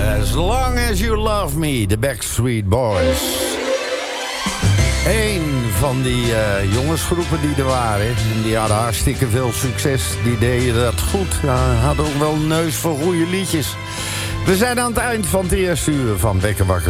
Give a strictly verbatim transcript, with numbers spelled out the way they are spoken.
As Long As You Love Me, de Backstreet Boys. Eén van die uh, jongensgroepen die er waren. En die hadden hartstikke veel succes. Die deden dat goed. Uh, hadden ook wel een neus voor goede liedjes. We zijn aan het eind van het eerste uur van Wekker Wakker.